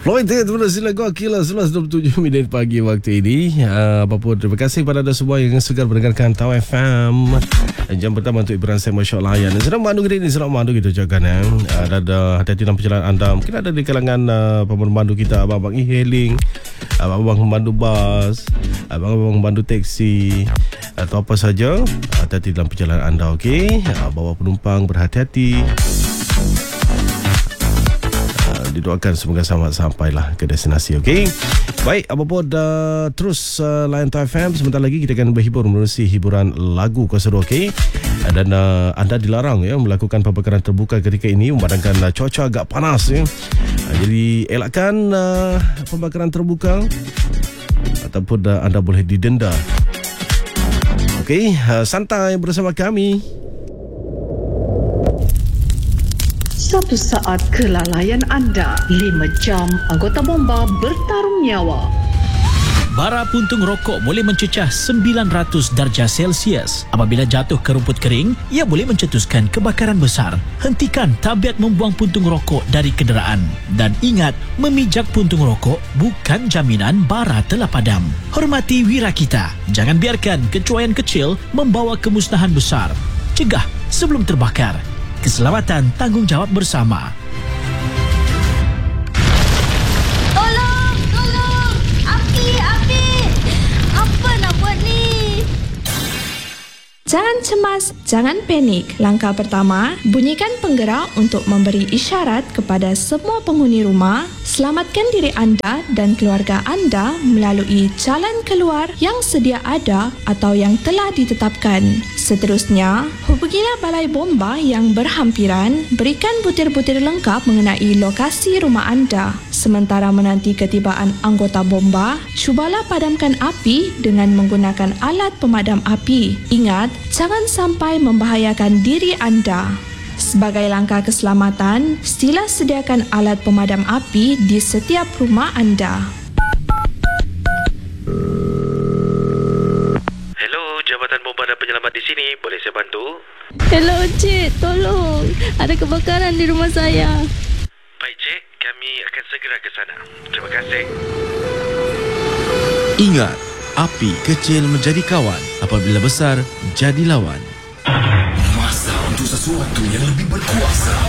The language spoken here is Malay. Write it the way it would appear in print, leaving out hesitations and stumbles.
Floyd terus silakan Kila 11.27 pagi waktu ini. Apa pun terima kasih kepada anda semua yang segar mendengarkan Tau FM. Jam pertama untuk hiburan saya Masya Allah layan. Sedang mandu kita ini, sedang mandu kita ucapkan dan hati-hati dalam perjalanan anda. Mungkin ada di kalangan pemandu kita, abang-abang e-hailing, abang-abang pemandu bas, abang-abang pemandu teksi atau apa saja. Hati-hati dalam perjalanan anda, okey? Bawa penumpang berhati-hati. Didoakan semoga selamat sampailah ke destinasi, okey? Baik, apa pun terus layan Tau FM. Sebentar lagi kita akan berhibur menerusi hiburan lagu Koseru, okey? Dan anda dilarang melakukan pembakaran terbuka ketika ini memandangkan cuaca agak panas ya. Jadi elakkan pembakaran terbuka ataupun anda boleh didenda. Okey, santai bersama kami. Satu saat kelalaian anda, 5 jam anggota bomba bertarung nyawa. Bara puntung rokok boleh mencecah 900 darjah Celsius. Apabila jatuh ke rumput kering, ia boleh mencetuskan kebakaran besar. Hentikan tabiat membuang puntung rokok dari kenderaan. Dan ingat, memijak puntung rokok bukan jaminan bara telah padam. Hormati wira kita. Jangan biarkan kecuaian kecil membawa kemusnahan besar. Cegah sebelum terbakar. Keselamatan tanggungjawab bersama. Tolong! Tolong! Api! Api! Apa nak buat ni? Jangan cemas, jangan panik. Langkah pertama, bunyikan penggerak untuk memberi isyarat kepada semua penghuni rumah. Selamatkan diri anda dan keluarga anda melalui jalan keluar yang sedia ada atau yang telah ditetapkan. Seterusnya, hubungilah balai bomba yang berhampiran. Berikan butir-butir lengkap mengenai lokasi rumah anda. Sementara menanti ketibaan anggota bomba, cubalah padamkan api dengan menggunakan alat pemadam api. Ingat, jangan sampai membahayakan diri anda. Sebagai langkah keselamatan, sila sediakan alat pemadam api di setiap rumah anda. Hello, Jabatan Bomba dan Penyelamat di sini. Boleh saya bantu? Hello, Cik. Tolong. Ada kebakaran di rumah saya. Baik, Cik. Kami akan segera ke sana. Terima kasih. Ingat, api kecil menjadi kawan, apabila besar jadi lawan. Masa untuk sesuatu yang lebih berkuasa.